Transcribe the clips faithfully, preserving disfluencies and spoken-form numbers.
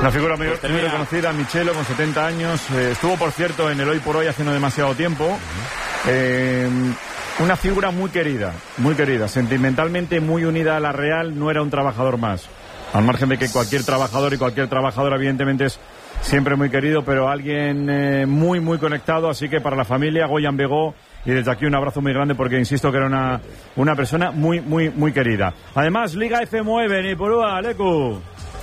Una figura muy, muy reconocida, Michelo, con setenta años. Eh, estuvo, por cierto, en el Hoy por Hoy hace no demasiado tiempo. Eh, una figura muy querida, muy querida. Sentimentalmente muy unida a la Real, no era un trabajador más. Al margen de que cualquier trabajador y cualquier trabajadora, evidentemente, es siempre muy querido, pero alguien eh, muy, muy conectado. Así que para la familia, Goyan Begó, y desde aquí un abrazo muy grande porque insisto que era una, una persona muy, muy, muy querida. Además, Liga F nueve en Ipurúa, Lecu.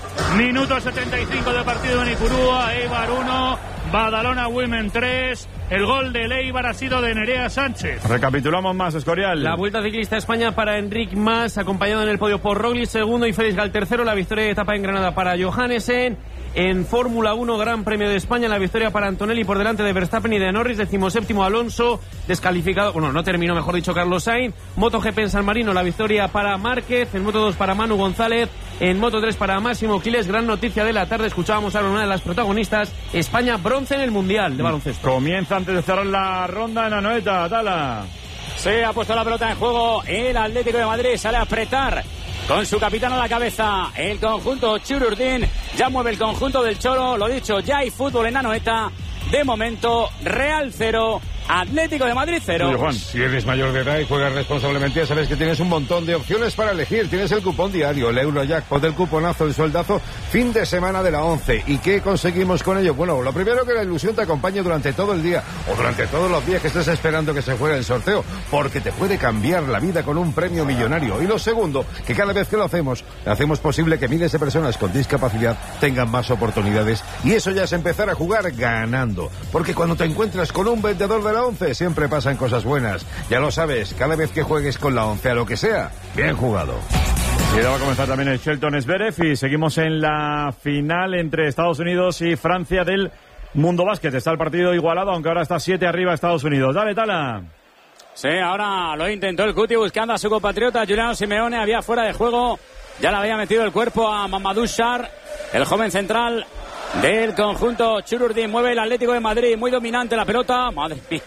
Minuto setenta y cinco de partido en Ipurúa, Eibar uno, Badalona Women tres. El gol de Eibar ha sido de Nerea Sánchez. Recapitulamos más, Escorial. La Vuelta Ciclista a España para Enric Mas, acompañado en el podio por Roglic segundo y Félix Gal tercero. La victoria de etapa en Granada para Johannesen. En Fórmula uno, Gran Premio de España, la victoria para Antonelli por delante de Verstappen y de Norris. Decimoséptimo Alonso, descalificado, bueno, no terminó, mejor dicho, Carlos Sainz. MotoGP en San Marino, la victoria para Márquez. En Moto dos para Manu González. En Moto tres para Máximo Quiles. Gran noticia de la tarde, escuchábamos ahora una de las protagonistas. España bronce en el Mundial de baloncesto. Comienza antes de cerrar la ronda en Anoeta, Tala. Se ha puesto la pelota en juego el Atlético de Madrid, sale a apretar con su capitán a la cabeza el conjunto Chururdín. Ya mueve el conjunto del Choro, lo dicho, ya hay fútbol en Anoeta. De momento, Real cero, Atlético de Madrid cero. Juan. Si eres mayor de edad y juegas responsablemente, ya sabes que tienes un montón de opciones para elegir. Tienes el cupón diario, el Eurojackpot, el cuponazo, el sueldazo, fin de semana de la once. ¿Y qué conseguimos con ello? Bueno, lo primero, que la ilusión te acompañe durante todo el día o durante todos los días que estés esperando que se juegue el sorteo, porque te puede cambiar la vida con un premio millonario. Y lo segundo, que cada vez que lo hacemos, hacemos posible que miles de personas con discapacidad tengan más oportunidades. Y eso ya es empezar a jugar ganando. Porque cuando te encuentras con un vendedor de la once, siempre pasan cosas buenas. Ya lo sabes, cada vez que juegues con la once, a lo que sea, bien jugado. Y ahora va a comenzar también el Shelton Zverev y seguimos en la final entre Estados Unidos y Francia del Mundo Básquet. Está el partido igualado, aunque ahora está siete arriba Estados Unidos. Dale, Tala. Sí, ahora lo intentó el Cuti buscando a su compatriota Giuliano Simeone. Había fuera de juego, ya le había metido el cuerpo a Mamadou Sarr, el joven central del conjunto Chururdín. Mueve el Atlético de Madrid, muy dominante la pelota. Madre mía,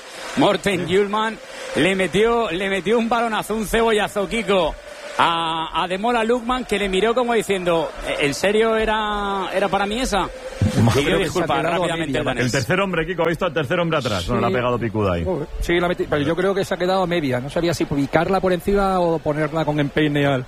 Morten Hjulman le metió, le metió un balonazo, un cebollazo, Kiko, a, a Demola Lukman, que le miró como diciendo, ¿en serio era, era para mí esa? Y yo disculpa rápidamente el, el tercer hombre, Kiko, ha visto al tercer hombre atrás. Sí. No le ha pegado picuda ahí. Sí, la metí, pero yo creo que se ha quedado a media. No sabía si picarla por encima o ponerla con empeine al,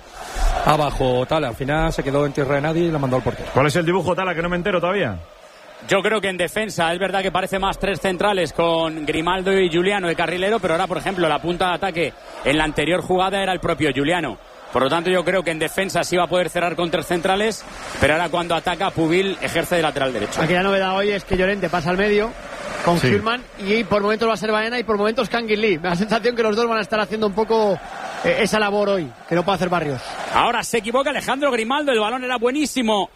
abajo, tal. Al final se quedó en tierra de nadie y la mandó al portero. ¿Cuál es el dibujo, Tala, que no me entero todavía? Yo creo que en defensa es verdad que parece más tres centrales con Grimaldo y Giuliano de carrilero, pero ahora, por ejemplo, la punta de ataque en la anterior jugada era el propio Giuliano. Por lo tanto, yo creo que en defensa sí va a poder cerrar con tres centrales, pero ahora cuando ataca, Pubil ejerce de lateral derecho. Aquí la novedad hoy es que Llorente pasa al medio con sí. Hjulman, y por momentos va a ser Baena y por momentos Kangin Lee. Me da la sensación que los dos van a estar haciendo un poco eh, esa labor hoy, que no puede hacer Barrios. Ahora se equivoca Alejandro Grimaldo, el balón era buenísimo,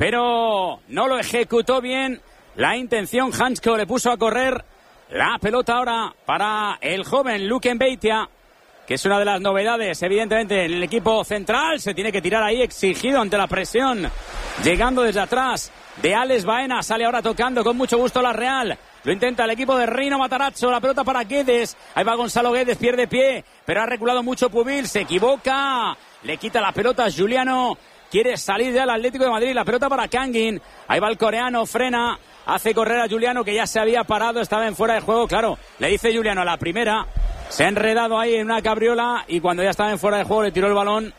pero no lo ejecutó bien. La intención, Hansko le puso a correr. La pelota ahora para el joven Luken Beitia, que es una de las novedades, evidentemente, en el equipo central. Se tiene que tirar ahí, exigido ante la presión, llegando desde atrás de Alex Baena. Sale ahora tocando con mucho gusto la Real. Lo intenta el equipo de Rino Matarazzo. La pelota para Guedes. Ahí va Gonzalo Guedes, pierde pie, pero ha reculado mucho Pubil. Se equivoca, le quita la pelota a Giuliano. Quiere salir del Atlético de Madrid. La pelota para Kangin. Ahí va el coreano, frena, hace correr a Giuliano, que ya se había parado, estaba en fuera de juego. Claro, le dice Giuliano a la primera. Se ha enredado ahí en una cabriola y cuando ya estaba en fuera de juego le tiró el balón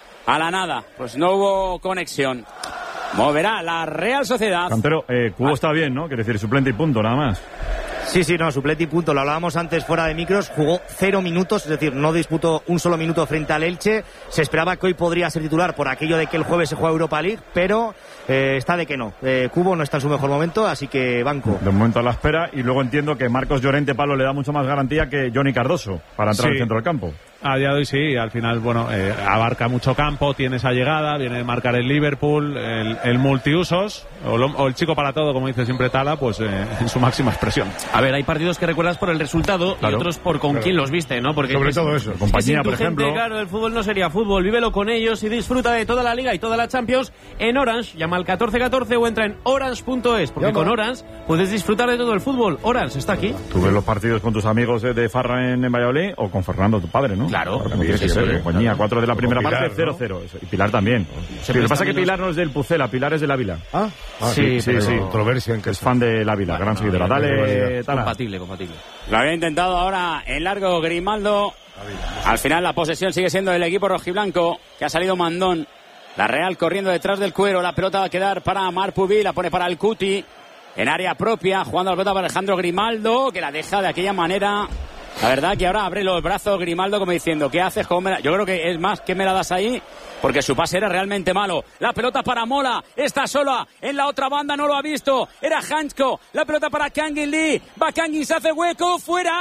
a la nada. Pues no hubo conexión. Moverá la Real Sociedad. Cantero, eh, Cubo ah. está bien, ¿no? Quiere decir, suplente y punto, nada más. Sí, sí, no, suplente y punto. Lo hablábamos antes fuera de micros. Jugó cero minutos, es decir, no disputó un solo minuto frente al Elche. Se esperaba que hoy podría ser titular por aquello de que el jueves se juega Europa League, pero eh, está de que no. Eh, Cubo no está en su mejor momento, así que banco. De momento a la espera, y luego entiendo que Marcos Llorente Palo le da mucho más garantía que Johnny Cardoso para entrar sí. al centro del campo. A día de hoy sí, al final, bueno, eh, abarca mucho campo, tiene esa llegada, viene a marcar el Liverpool, el, el multiusos, o, lo, o el chico para todo, como dice siempre Tala, pues eh, en su máxima expresión. A ver, hay partidos que recuerdas por el resultado claro, y otros por con claro. quién los viste, ¿no? Porque sobre es, todo eso, compañía, por ejemplo. Gente, claro, el fútbol no sería fútbol, vívelo con ellos y disfruta de toda la Liga y toda la Champions en Orange. Llama al catorce catorce o entra en orange punto es, porque Llama. con Orange puedes disfrutar de todo el fútbol. Orange está aquí. ¿Tú ves los partidos con tus amigos de, de Farra en, en Valladolid o con Fernando, tu padre, no? ¿no? Claro. Como tiene que ser, compañía. Cuatro de la primera Pilar, parte, cero cero. Y Pilar también. Lo que pasa es que Pilar no es del Pucela, Pilar es del Ávila. Ah, ah sí, sí, sí. Controversia en que es fan del Ávila, gran seguidora. Dale, Tala. Compatible, compatible. Lo había intentado ahora en largo Grimaldo. Al final la posesión sigue siendo del equipo rojiblanco, que ha salido mandón. La Real corriendo detrás del cuero. La pelota va a quedar para Marpubil, la pone para el Cuti. En área propia, jugando la pelota para Alejandro Grimaldo, que la deja de aquella manera. La verdad que ahora abre los brazos Grimaldo como diciendo, ¿qué haces? ¿Cómo me la...? Yo creo que es más que me la das ahí, porque su pase era realmente malo. La pelota para Mola, está sola en la otra banda, no lo ha visto. Era Hansko, la pelota para Kangin Lee. Va Kangin, se hace hueco,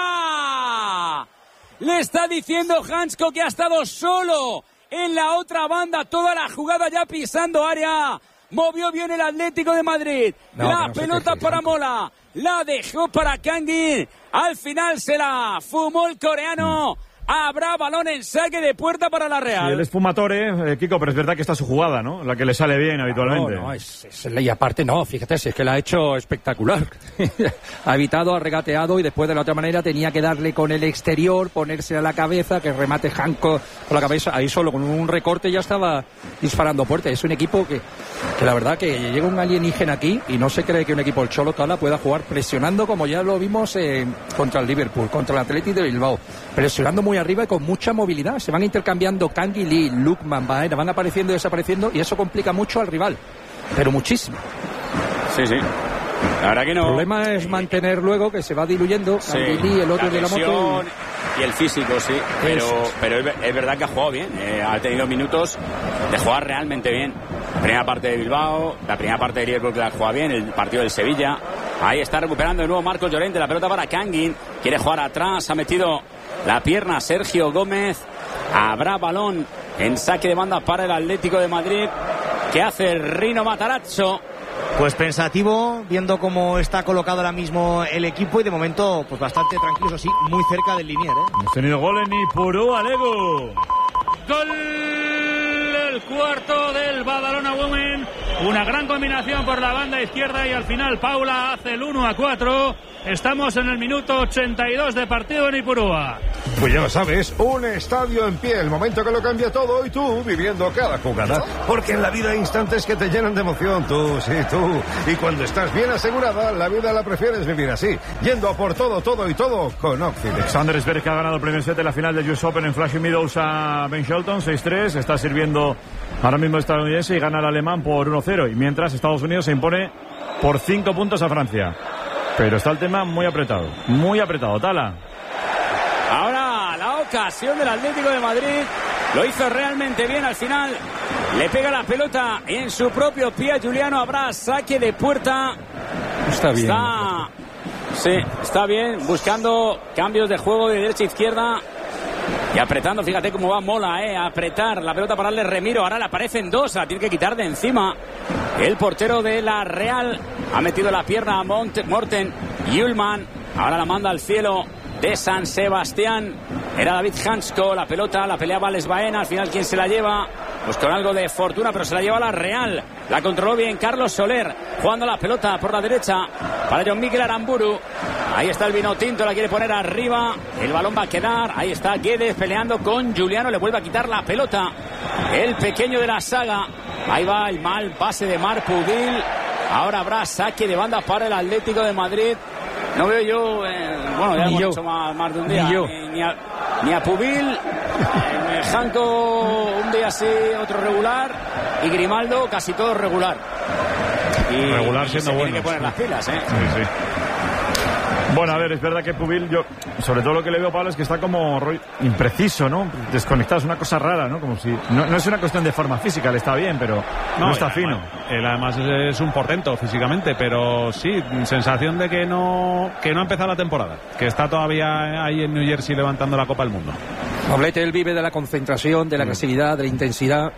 fuera. Le está diciendo Hansko que ha estado solo en la otra banda, toda la jugada ya pisando área. Movió bien el Atlético de Madrid. No, la no pelota para Mola. La dejó para Kangin. Al final se la fumó el coreano. Habrá balón en saque de puerta para la Real. Sí, él es fumatore, eh, Kiko, pero es verdad que está su jugada, ¿no? La que le sale bien habitualmente. No, no, es, es ley aparte, no, fíjate, si es que la ha hecho espectacular. Ha evitado, ha regateado y después de la otra manera tenía que darle con el exterior, ponerse a la cabeza, que remate Hanko con la cabeza. Ahí solo con un recorte ya estaba disparando fuerte. Es un equipo que, que la verdad que llega un alienígena aquí y no se cree que un equipo el Cholo Tala pueda jugar presionando como ya lo vimos eh, contra el Liverpool, contra el Athletic de Bilbao. Presionando muy arriba y con mucha movilidad. Se van intercambiando Kangin Lee, Lukman, Baena, van apareciendo y desapareciendo y eso complica mucho al rival. Pero muchísimo. Sí, sí. La verdad que no. El problema es mantener luego que se va diluyendo. Sí, Kangin Lee, el otro la de la moto. Y... y el físico, sí. Pero, pero es, es verdad que ha jugado bien. Eh, ha tenido minutos de jugar realmente bien. La primera parte de Bilbao, la primera parte de Liverpool que la ha jugado bien, el partido del Sevilla. Ahí está recuperando de nuevo Marcos Llorente. La pelota para Kangin. Quiere jugar atrás. Ha metido la pierna Sergio Gómez. Habrá balón en saque de banda para el Atlético de Madrid. ¿Qué hace Rino Matarazzo? Pues pensativo, viendo cómo está colocado ahora mismo el equipo y de momento pues bastante tranquilo, eso sí, muy cerca del linier, ¿eh? Hemos tenido gol en Ipurú, Alego. Gol el cuarto del Badalona Women. Una gran combinación por la banda izquierda y al final Paula hace el uno a cuatro. Estamos en el minuto ochenta y dos de partido en Ipurúa. Pues ya lo sabes, un estadio en pie, el momento que lo cambia todo y tú viviendo cada jugada. Porque en la vida hay instantes que te llenan de emoción, tú, sí, tú. Y cuando estás bien asegurada, la vida la prefieres vivir así, yendo a por todo, todo y todo con Oxide. Alexander Zverev, que ha ganado el primer set de la final del U S Open en Flushing Meadows a Ben Shelton, seis tres. Está sirviendo ahora mismo el estadounidense y gana el alemán por uno cero. Y mientras Estados Unidos se impone por cinco puntos a Francia. Pero está el tema muy apretado, muy apretado. Tala. Ahora la ocasión del Atlético de Madrid. Lo hizo realmente bien al final. Le pega la pelota en su propio pie. Juliano, habrá saque de puerta. Está bien. Está, sí, está bien. Buscando cambios de juego de derecha a izquierda. Y apretando, fíjate cómo va Mola, eh, a apretar la pelota para darle Remiro. Ahora le aparecen dos, la tiene que quitar de encima. El portero de la Real ha metido la pierna a Mont Morten Yulman. Ahora la manda al cielo de San Sebastián. Era David Hansko, la pelota, la peleaba Les Baena. Al final, ¿quién se la lleva? Pues con algo de fortuna, pero se la lleva la Real. La controló bien Carlos Soler, jugando la pelota por la derecha para John Miguel Aramburu. Ahí está el vino tinto, la quiere poner arriba. El balón va a quedar. Ahí está Guedes peleando con Juliano. Le vuelve a quitar la pelota. El pequeño de la saga. Ahí va el mal pase de Marpudil. Ahora habrá saque de banda para el Atlético de Madrid. No veo yo, eh, bueno, ya ni hemos yo. hecho más, más de un día. Ni yo. Ni, ni, a, ni a Pubil. Eh, Janko un día sí, otro regular. Y Grimaldo casi todo regular. Y, Regular y siendo se bueno. tiene que poner las pilas, ¿eh? Sí, sí. Bueno, a ver, es verdad que Pubil, yo, sobre todo lo que le veo, Pablo, es que está como rollo impreciso, ¿no? Desconectado, es una cosa rara, ¿no? Como si, no, no es una cuestión de forma física, le está bien, pero no, no está fino. Además, él además es un portento físicamente, pero sí, sensación de que no, que no ha empezado la temporada, que está todavía ahí en New Jersey levantando la Copa del Mundo. Noblete, él vive de la concentración, de la agresividad, de la intensidad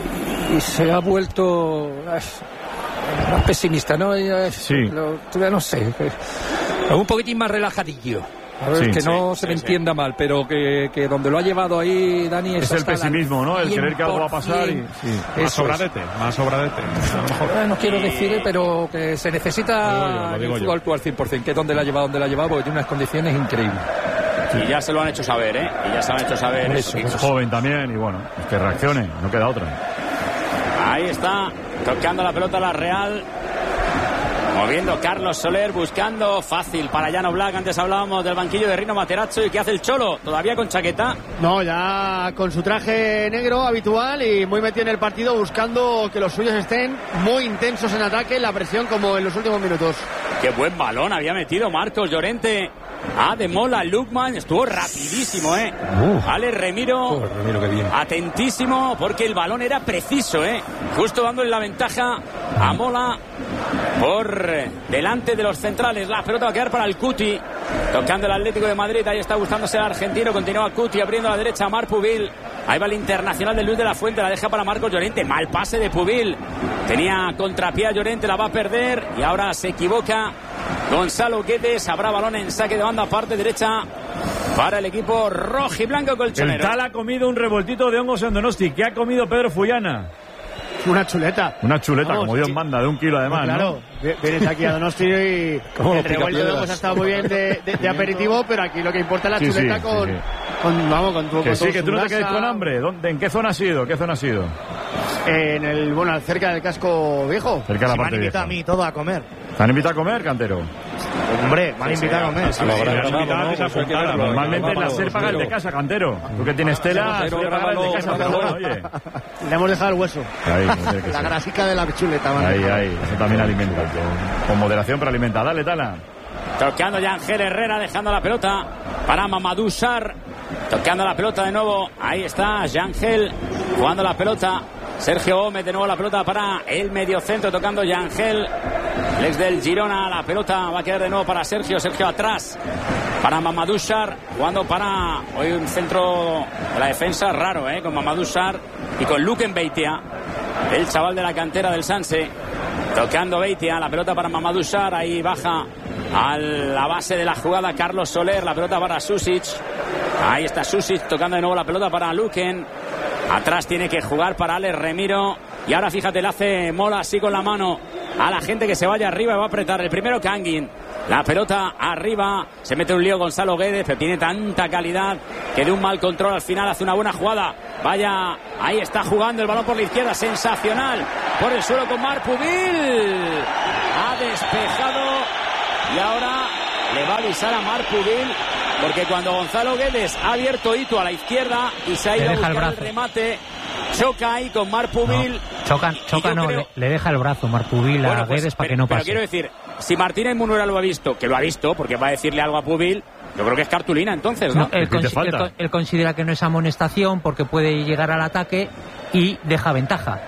y se ha vuelto más pesimista, ¿no? Sí. Lo, no sé, un poquitín más relajadillo. A ver, Sí, que no sí, se me sí, entienda mal, pero que, que donde lo ha llevado ahí Dani es el pesimismo, ¿no? El querer que algo va a pasar y sí. Más sobradete, más sobradete. A lo mejor. No quiero decir, pero que se necesita lo digo yo, lo digo el fútbol tú al cien por ciento, que es donde la ha llevado, donde la ha llevado, porque tiene unas condiciones increíbles. Y ya se lo han hecho saber, ¿eh? Y ya se lo han hecho saber. Eso, es joven también y bueno, que reaccione, no queda otra. Ahí está, tocando la pelota la Real. Moviendo Carlos Soler, buscando fácil para Llano Black. Antes hablábamos del banquillo de Rino Materazzo. ¿Y qué hace el Cholo? ¿Todavía con chaqueta? No, ya con su traje negro habitual y muy metido en el partido, buscando que los suyos estén muy intensos en ataque, la presión como en los últimos minutos. Qué buen balón había metido Marcos Llorente. Ah, de Mola, Lukman, estuvo rapidísimo, ¿eh? Uh, Ale Remiro, oh, Remiro qué bien. Atentísimo, porque el balón era preciso, ¿eh? Justo dándole la ventaja a Mola por delante de los centrales. La pelota va a quedar para el Cuti, tocando el Atlético de Madrid. Ahí está buscándose el argentino, continúa Cuti abriendo a la derecha a Marc Pubil. Ahí va el internacional de Luis de la Fuente, la deja para Marcos Llorente. Mal pase de Pubil, tenía contrapié a Llorente, la va a perder y ahora se equivoca Gonzalo Guedes. Habrá balón en saque de banda, parte derecha para el equipo rojiblanco colchonero. El Tal ha comido un revoltito de hongos en Donosti. ¿Qué ha comido Pedro Fullana? Una chuleta. Una chuleta, Vamos, como Dios sí. manda, de un kilo además, pues claro, ¿no? Vienes aquí a Donosti y el revuelto de hongos ha estado muy bien de, de, de aperitivo, pero aquí lo que importa es la sí, chuleta sí, con, sí, sí. con, vamos, con tu Que con sí, que tú no te grasa. quedes con hambre. ¿Dónde, ¿En qué zona ha sido? ¿Qué zona ha sido? En el, bueno, cerca del casco viejo. Cerca de la Si me han parte invitado vieja. a mí todo a comer. ¿Te han invitado a comer, Cantero? Hombre, me han invitado a comer. Sí, A sí. la hora que se apuntara. Normalmente la SER paga el de casa, Cantero. Tú que tienes tela, suele pagar el de casa, pero bueno, oye. Le hemos dejado el hueso. Ahí, no tiene que La ser. grasica de la chuleta. ¿Vale? Ahí, ahí, eso también alimenta. Con, con moderación, pero alimenta. Dale, Tala. Tocando ya Ángel Herrera, dejando la pelota para Mamadou Sarr. Tocando la pelota de nuevo. Ahí está Yangel jugando la pelota. Sergio Gómez de nuevo la pelota para el mediocentro, tocando Yangel. El ex del Girona, la pelota va a quedar de nuevo para Sergio. Sergio atrás para Mamadou Sarr, jugando para hoy un centro de la defensa raro, ¿eh? Con Mamadou Sarr y con Luken Beitia, el chaval de la cantera del Sanse. Tocando Beitia, la pelota para Mamadou Sarr, ahí baja a la base de la jugada Carlos Soler, la pelota para Susic. Ahí está Susic tocando de nuevo la pelota para Luken. Atrás tiene que jugar para Alex Remiro. Y ahora fíjate, le hace Mola así con la mano a la gente que se vaya arriba y va a apretar. El primero Kangin. La pelota arriba. Se mete un lío Gonzalo Guedes, pero tiene tanta calidad que de un mal control al final hace una buena jugada. Vaya, ahí está jugando el balón por la izquierda. Sensacional. Por el suelo con Marc Pubil. Ha despejado. Y ahora le va a avisar a Marc Pubil. Porque cuando Gonzalo Guedes ha abierto hito a la izquierda y se ha ido a buscar el, el remate, choca ahí con Marc Pubil. No, choca, choca no, creo... le, le deja el brazo Marc Pubil a bueno, pues, Guedes para que no pase. Pero quiero decir, si Martínez Munera lo ha visto, que lo ha visto, porque va a decirle algo a Pubil, yo creo que es cartulina entonces, ¿no? no él, consi él, él considera que no es amonestación porque puede llegar al ataque y deja ventaja.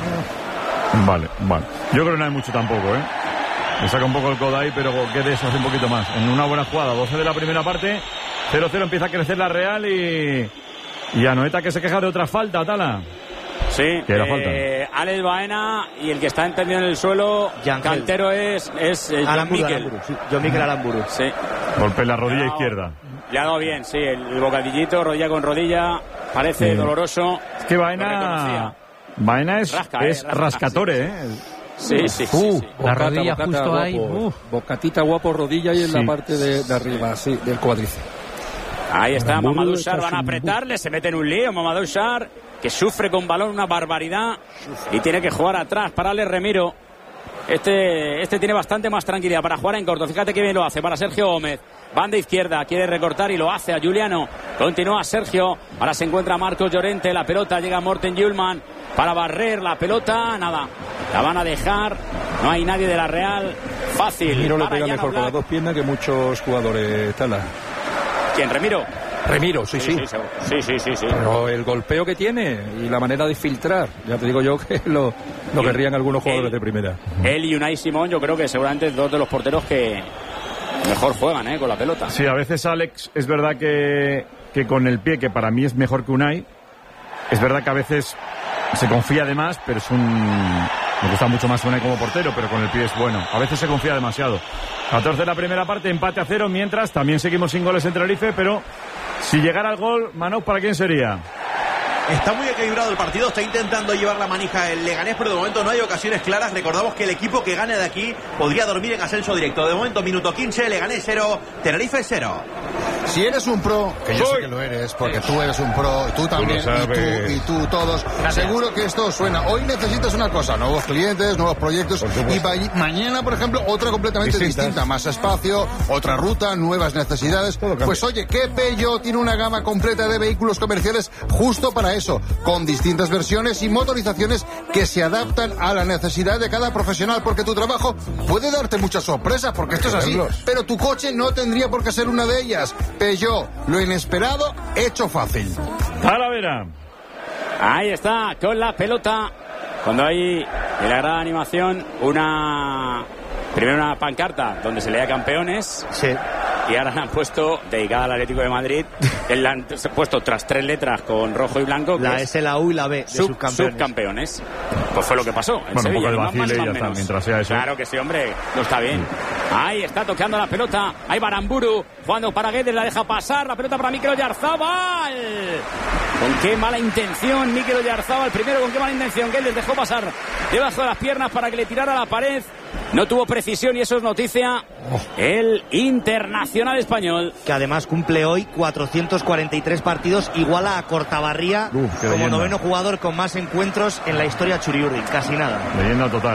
Vale, vale. Yo creo que no hay mucho tampoco, ¿eh? Le saca un poco el codo ahí, pero Guedes hace un poquito más. En una buena jugada, doce de la primera parte, cero cero, empieza a crecer la Real y... Y Anoeta que se queja de otra falta, Tala. Sí, que era eh, falta. Alex Baena y el que está entendido en el suelo, Yangel. Cantero es, es eh, John Miquel. Sí, John Miquel Aramburu. Sí. Golpe en la rodilla le dado, izquierda. Le ha dado bien, sí, el, el bocadillito, rodilla con rodilla, parece sí. doloroso. Es que Baena... Baena es, rasca, es eh, rasca, rascatore, ¿eh? Sí, sí, sí, uh, sí. La Bocata, rodilla bocata, justo guapo, ahí. Uh. Bocatita guapo, rodilla y en sí. la parte de, de arriba, sí, del cuádriceps. Ahí está Mamadou Sarr, van a apretarle, se mete en un lío Mamadou Sarr, que sufre con balón una barbaridad y tiene que jugar atrás para Alex Remiro. Este, este tiene bastante más tranquilidad para jugar en corto. Fíjate que bien lo hace para Sergio Gómez. Banda izquierda, quiere recortar y lo hace a Juliano. Continúa Sergio. Ahora se encuentra Marcos Llorente. La pelota llega a Morten Hjulmand para barrer la pelota. Nada, la van a dejar. No hay nadie de la Real. Fácil. Remiro le pega Llano mejor Black. con las dos piernas que muchos jugadores. Tala. ¿Quién? ¿Remiro? Remiro, sí, sí. Sí, sí, sí, sí, sí, sí. Pero el golpeo que tiene y la manera de filtrar, ya te digo yo que lo, lo querrían algunos jugadores él, de primera. Él y Unai Simón, yo creo que seguramente dos de los porteros que mejor juegan, ¿eh? Con la pelota. Sí, a veces Alex, es verdad que, que con el pie, que para mí es mejor que Unai, es verdad que a veces se confía de más, pero es un... Me gusta mucho más Unai como portero, pero con el pie es bueno. A veces se confía demasiado. catorce de la primera parte, empate a cero, mientras también seguimos sin goles en Tenerife, pero si llegara el gol, Manov, ¿para quién sería? Está muy equilibrado el partido, está intentando llevar la manija el Leganés, pero de momento no hay ocasiones claras. Recordamos que el equipo que gane de aquí podría dormir en ascenso directo. De momento, minuto quince, Leganés cero, Tenerife cero. Si eres un pro, que yo sé que lo eres, porque tú eres un pro, tú también, y tú, y tú todos, seguro que esto suena. Hoy necesitas una cosa, nuevos clientes, nuevos proyectos, y ma- mañana, por ejemplo, otra completamente Distintas. distinta, más espacio, otra ruta, nuevas necesidades. Pues oye, ¿qué Peugeot tiene una gama completa de vehículos comerciales justo para eso, con distintas versiones y motorizaciones que se adaptan a la necesidad de cada profesional, porque tu trabajo puede darte muchas sorpresas, porque esto es así, pero tu coche no tendría por qué ser una de ellas. Peugeot, lo inesperado, hecho fácil. Talavera. Ahí está, con la pelota. Cuando hay en la gran animación una... Primero una pancarta donde se leía campeones. Sí. Y ahora la han puesto, dedicada al Atlético de Madrid, la han puesto tras tres letras con rojo y blanco. La es S, la U y la B de sub, subcampeones. subcampeones. Pues fue lo que pasó en Bueno, Sevilla. un poco de Más, vacile más, y ya más, está, menos. mientras sea eso. Claro que sí, hombre, no está bien. Ahí está tocando la pelota. Ahí Baramburu, jugando para Guedes, la deja pasar. La pelota para Mikel Oyarzábal. Con qué mala intención Mikel Oyarzábal. Primero, con qué mala intención. Guedes dejó pasar debajo de las piernas para que le tirara a la pared. No tuvo precisión y eso es noticia. El internacional español. Que además cumple hoy cuatrocientos cuarenta y tres partidos, iguala a Cortabarría Uf, qué como leyenda. noveno jugador con más encuentros en la historia Churiurdi. Casi nada. Leyenda total.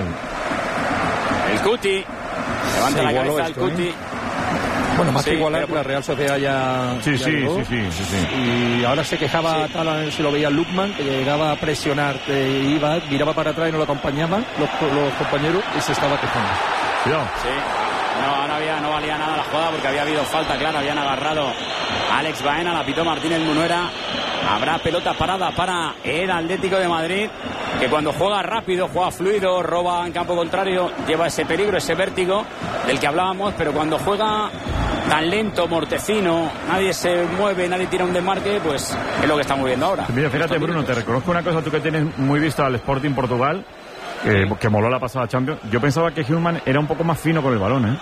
El Cuti. Levanta Se la igualó cabeza el esto, Cuti. ¿eh? Bueno, más Sí, que igualar, pero- la Real Sociedad ya... Sí, ya sí, llegó. sí, sí, sí, sí. Y ahora se quejaba, tal, a ver si lo veía Lukman, que llegaba a presionar, que iba, miraba para atrás y no lo acompañaban los, los compañeros y se estaba quejando. Cuidado. Sí. No, ahora había, no valía nada la jugada porque había habido falta, claro, habían agarrado a Alex Baena, la pitó Martínez Munuera. Habrá pelota parada para el Atlético de Madrid, que cuando juega rápido, juega fluido, roba en campo contrario, lleva ese peligro, ese vértigo del que hablábamos, pero cuando juega tan lento, mortecino, nadie se mueve, nadie tira un desmarque, pues es lo que estamos viendo ahora. Mira, fíjate, Bruno, te reconozco una cosa, tú que tienes muy visto al Sporting Portugal, que, que moló la pasada Champions. Yo pensaba que Hillman era un poco más fino con el balón, ¿eh?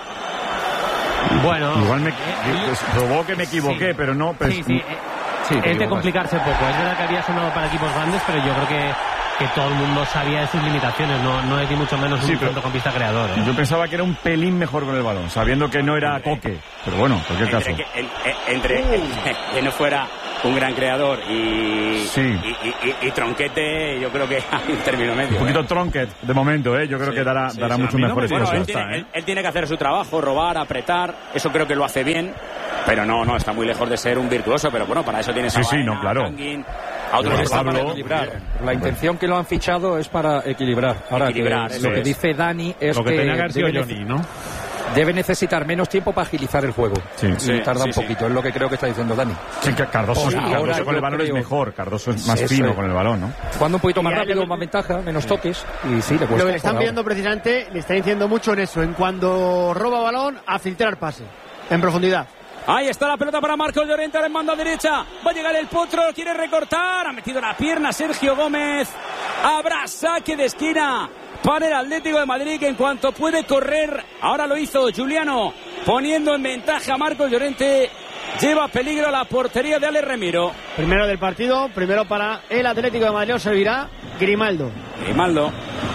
Bueno, Igual me pues, probó que me equivoqué, sí. pero no. Pues, sí, sí, eh, sí, te es de equivocas. complicarse poco. Es verdad que había sonado para equipos grandes, pero yo creo que, que todo el mundo sabía de sus limitaciones. No, no es ni mucho menos un Sí, pero- centrocampista creador. ¿eh? Yo pensaba que era un pelín mejor con el balón, sabiendo que no era Coque. Pero bueno, en cualquier caso. Entre, que, el- eh, entre el- que no fuera un gran creador y, Sí. y, y- y- y Tronquete, yo creo que hay un término medio. Un poquito ¿eh? tronquet de momento, ¿eh? Yo creo Sí, que dará, sí, dará sí. mucho A mí no mejores me- bueno, cosas. él, tiene, él- él tiene que hacer su trabajo, robar, apretar, eso creo que lo hace bien, pero no, no, está muy lejos de ser un virtuoso, pero bueno, para eso tienes Sí, a sí, Baena, no, claro. a Tanguin, a otros Pero que están Pablo- para equilibrar. La intención que lo han fichado es para equilibrar. Ahora, Equilibrar, que eso lo que es. dice Dani es Lo que tenía que haber sido debe, Johnny, ¿no? debe necesitar menos tiempo para agilizar el juego. Sí. Y Sí, tarda sí, un sí. poquito, es lo que creo que está diciendo Dani. Sí, que Cardoso, Sí, Cardoso ahora con el yo balón es creo- mejor. Cardoso es más Eso fino es. con el balón, ¿no? Jugando un poquito más Y a él rápido, le- más ventaja, menos toques. Y sí, le Lo cuesta. que le están por pidiendo ahora. precisamente, le está diciendo mucho en eso, en cuando roba balón, a filtrar pase, en profundidad. Ahí está la pelota para Marcos Llorente, ahora en manda derecha. Va a llegar el Potro, quiere recortar. Ha metido la pierna Sergio Gómez. Habrá saque de esquina para el Atlético de Madrid, que en cuanto puede correr, ahora lo hizo Juliano, poniendo en ventaja a Marcos Llorente. Lleva peligro a la portería de Alex Remiro. Primero del partido, primero para el Atlético de Madrid, servirá Grimaldo. Grimaldo.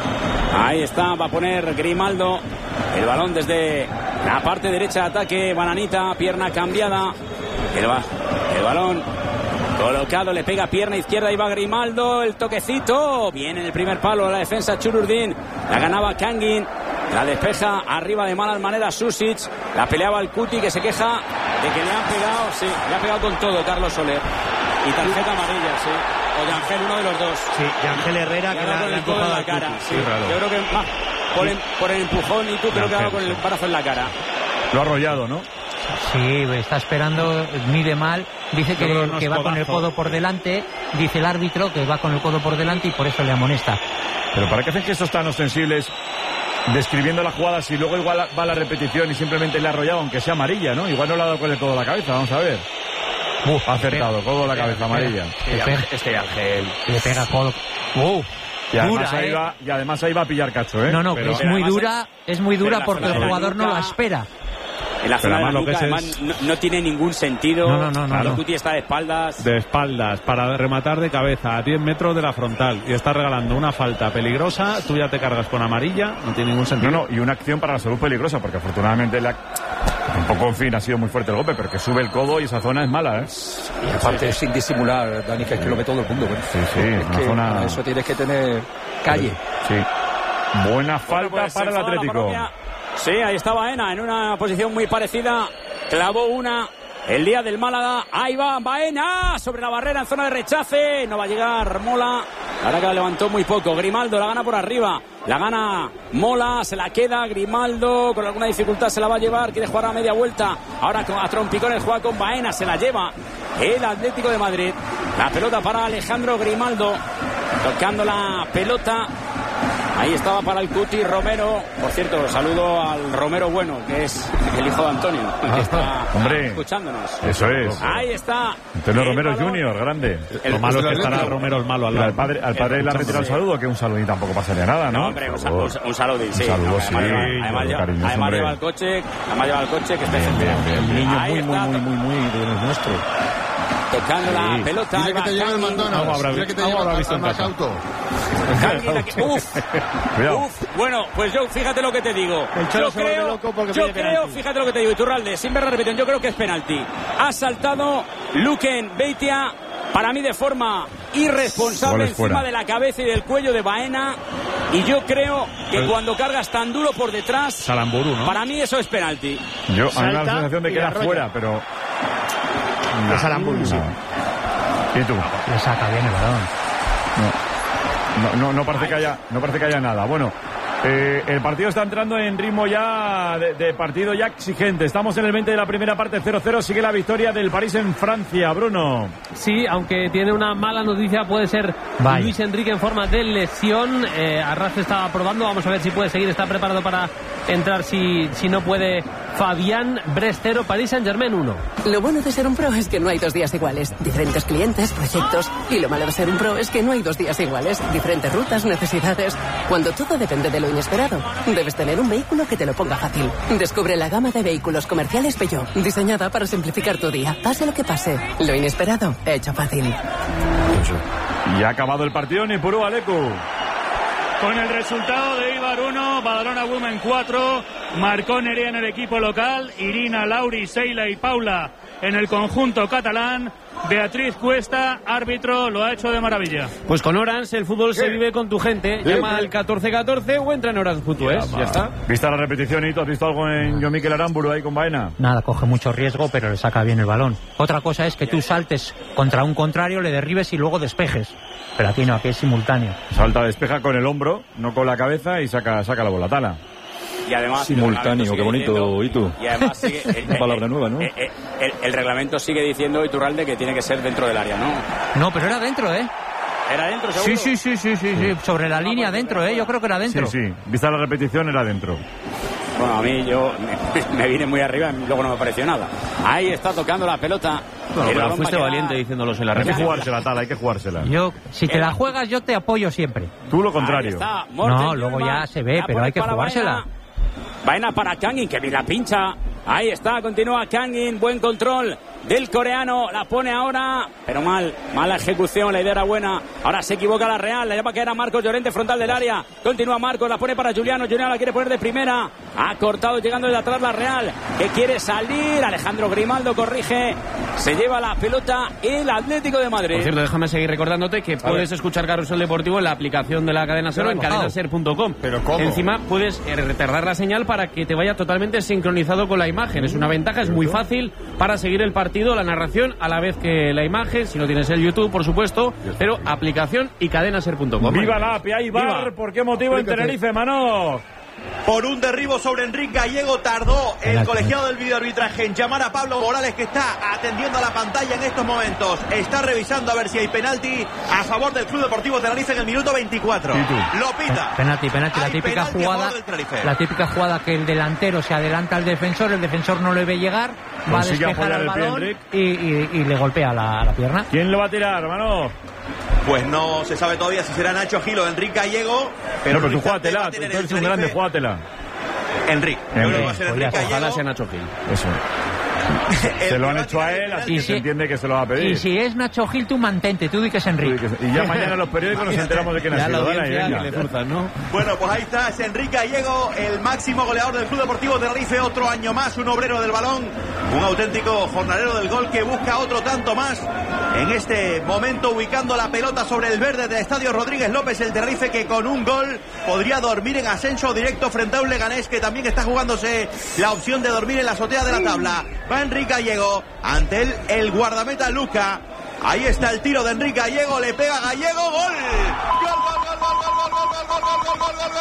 Ahí está, va a poner Grimaldo el balón desde la parte derecha de ataque. Bananita, pierna cambiada. El, ba- el balón colocado, le pega pierna izquierda y va Grimaldo. El toquecito. Viene en el primer palo de la defensa Chururdín. La ganaba Kangin. La despeja arriba de malas maneras Susic. La peleaba el Cuti, que se queja de que le han pegado. Sí, le ha pegado con todo Carlos Soler. Y tarjeta amarilla, sí. O de Ángel, uno de los dos. Sí, y Ángel Herrera, Le que ha la, dado con la el codo en empujado la al cara. Cuti. Sí. Sí, raro. Yo creo que más por el, por el empujón y tú creo que ha dado con el brazo en la cara. Lo ha arrollado, ¿no? Sí, está esperando, mide mal, dice Yo creo que, que no que es va con el codazo. codo por delante, dice el árbitro que va con el codo por delante y por eso le amonesta. Pero ¿para qué hacen gestos tan ostensibles describiendo la jugada si luego igual va a la repetición y simplemente le ha arrollado, aunque sea amarilla, ¿no? Igual no le ha dado con el codo a la cabeza, vamos a ver. Uf, ha acertado, codo a la cabeza, amarilla. Le pega, Este Ángel. le pega codo. ¡Uh! Y además, Dura, ahí ¿eh? va, y además ahí va a pillar cacho, ¿eh? No, no, Pero- es muy además, dura, es muy pero dura la porque zona el de la jugador no nuca- la espera. En la Pero zona de la además lo que nuca, es además, es- no, no tiene ningún sentido. No, no, no, no, El no. Cuti está de espaldas. De espaldas, para rematar de cabeza a diez metros de la frontal. Y está regalando una falta peligrosa. Tú ya te cargas con amarilla. No tiene ningún No, sentido. no, y una acción para la salud peligrosa, porque afortunadamente le ha, Tampoco, en fin, ha sido muy fuerte el golpe, pero que sube el codo y esa zona es mala, ¿eh? Y aparte es sin disimular, Dani, que es que lo ve todo el mundo. ¿Verdad? Sí, sí, es una que zona... para eso tienes que tener calle. Sí. Buena falta bueno, pues, para el Atlético. Sí, ahí está Baena en una posición muy parecida. Clavó una el día del Málaga. Ahí va Baena sobre la barrera en zona de rechace. No va a llegar Mola. La verdad que la levantó muy poco. Grimaldo la gana por arriba. La gana Mola. Se la queda Grimaldo. Con alguna dificultad se la va a llevar. Quiere jugar a media vuelta. Ahora a trompicones juega con Baena. Se la lleva el Atlético de Madrid. La pelota para Alejandro Grimaldo. Tocando la pelota. Ahí estaba para el Cuti Romero. Por cierto, saludo al Romero Bueno, que es el hijo de Antonio, que está Hombre, escuchándonos. Eso es. Ahí está. Antonio Romero Junior, grande. El, lo malo es que estará Romero el malo al lado. Al padre, al padre le ha retirado el saludo, que un saludo y tampoco pasaría nada, ¿no? No, hombre, un, un, un saludo, sí. Un saludo, no, sí. Además, lleva, además, lleva, cariñoso, además lleva el coche, además lleva el coche, que está bien, bien, bien, El bien. niño Ahí muy, muy, está. muy, muy, muy de los nuestros. Tocando Sí. la pelota. Dile que te lleve el McDonald's. Dile que te lleve al Macauto. Uf, uf, bueno, pues yo fíjate lo que te digo. Yo creo, yo creo, fíjate lo que te digo, Iturralde, sin ver la repetición, yo creo que es penalti. Ha saltado Luken Beitia, para mí de forma irresponsable, encima fuera de la cabeza y del cuello de Baena. Y yo creo que el... cuando cargas tan duro por detrás, Salamburu, ¿no? Para mí eso es penalti. Yo, a mí me da la sensación de que era fuera, pero... No. Es Salamburu, sí. ¿Y tú? Le saca bien el balón. No. No, no, no, parece que haya, no parece que haya nada. Bueno, eh, el partido está entrando en ritmo ya de, de partido ya exigente. Estamos en el veinte de la primera parte, cero cero. Sigue la victoria del París en Francia, Bruno. Sí, aunque tiene una mala noticia, puede ser Bye. Luis Enrique en forma de lesión. Eh, Arras está probando, vamos a ver si puede seguir. Está preparado para entrar, si, si no puede Fabián Brestero. París Saint-Germain uno. Lo bueno de ser un pro es que no hay dos días iguales. Diferentes clientes, proyectos. Y lo malo de ser un pro es que no hay dos días iguales. Diferentes rutas, necesidades. Cuando todo depende de lo inesperado, debes tener un vehículo que te lo ponga fácil. Descubre la gama de vehículos comerciales Peugeot, diseñada para simplificar tu día. Pase lo que pase, lo inesperado, hecho fácil. Y ha acabado el partido, ni puro Alecu. Con el resultado de Eibar uno, Badalona Women cuatro, marcó Nerea en el equipo local, Irina, Lauri, Seila y Paula en el conjunto catalán. Beatriz Cuesta, árbitro, lo ha hecho de maravilla. Pues con Orange el fútbol ¿Qué? se vive con tu gente. ¿Qué? Llama al catorce catorce o entra en Orange punto es. Ya, ya está. ¿Viste la repetición y tú has visto algo en Yo Miquel Aramburu ahí con Baena? Nada, coge mucho riesgo, pero le saca bien el balón. Otra cosa es que tú saltes contra un contrario, le derribes y luego despejes. Pero aquí no, aquí es simultáneo. Salta, despeja con el hombro, no con la cabeza y saca, saca la bola tala. Y además simultáneo, qué bonito, ¿y tú? Y además sigue, una palabra nueva, ¿no? El, el, el reglamento sigue diciendo, Iturralde, que tiene que ser dentro del área, ¿no? No, pero era dentro, ¿eh? ¿Era dentro, seguro? Sí, sí, sí, sí, sí, sí. Sobre la línea dentro, ¿eh? Yo creo que era dentro. Sí, sí. Vista la repetición, era dentro. Bueno, a mí yo me, me vine muy arriba y luego no me pareció nada. Ahí está tocando la pelota. Bueno, pero fuiste valiente diciéndolos en la repetición. Hay que jugársela, tal, hay que jugársela. Yo, si te la juegas, yo te apoyo siempre. Tú lo contrario. Está, no, luego ya se ve, pero hay que jugársela. Baena para Kangin, que bien la pincha. Ahí está, continúa Kangin, buen control del coreano, la pone ahora, pero mal, mala ejecución, la idea era buena. Ahora se equivoca la Real, la lleva a caer a Marcos Llorente, frontal del área. Continúa Marcos, la pone para Juliano, Juliano la quiere poner de primera. Ha cortado llegando desde atrás la Real, que quiere salir. Alejandro Grimaldo corrige, se lleva la pelota el Atlético de Madrid. Por cierto, déjame seguir recordándote que puedes escuchar Carrusel Deportivo en la aplicación de la cadena SER o en cadena ser punto com. ¿Pero cómo? Encima puedes retardar la señal para que te vaya totalmente sincronizado con la imagen. Es una ventaja, es muy fácil para seguir el partido, la narración a la vez que la imagen, si no tienes el YouTube, por supuesto, pero aplicación y cadena ser punto com. ¡Viva la A P I! ¡Ahí va! ¿Por qué motivo en Tenerife, mano? Por un derribo sobre Enrique Gallego tardó el colegiado del videoarbitraje en llamar a Pablo Morales, que está atendiendo a la pantalla en estos momentos. Está revisando a ver si hay penalti a favor del Club Deportivo Tenerife en el minuto veinticuatro. Lo pita. Penalti, penalti, la Hay típica penalti jugada, la típica jugada que el delantero se adelanta al defensor, el defensor no le ve llegar, va a despejar el balón el y, y, y le golpea la, la pierna. ¿Quién lo va a tirar, hermano? Pues no se sabe todavía si será Nacho Gil o Enrique Gallego. Pero, no, pero tú jugátela, tú eres un grande, jugátela. Enrique. Enrique. Va a ser Enrique Ojalá Gallego. sea Nacho Gil. Eso. Se lo han hecho a él, así y que si, se entiende que se lo va a pedir. Y si es Nacho Gil, tú mantente, tú di que es Enrique. Y ya mañana en los periódicos nos enteramos de quién ha sido. Bueno, pues ahí está, es Enrique Gallego, el máximo goleador del Club Deportivo Tenerife, otro año más, un obrero del balón, un auténtico jornalero del gol que busca otro tanto más. En este momento ubicando la pelota sobre el verde del Estadio Rodríguez López, el Tenerife que con un gol podría dormir en ascenso directo frente a un Leganés que también está jugándose la opción de dormir en la azotea de la tabla. Va Enrique Gallego, ante él el guardameta Luca. Ahí está el tiro de Enrique Gallego, le pega Gallego, gol. Gol, gol, gol, gol, gol, gol, gol, gol, gol, gol, gol, gol,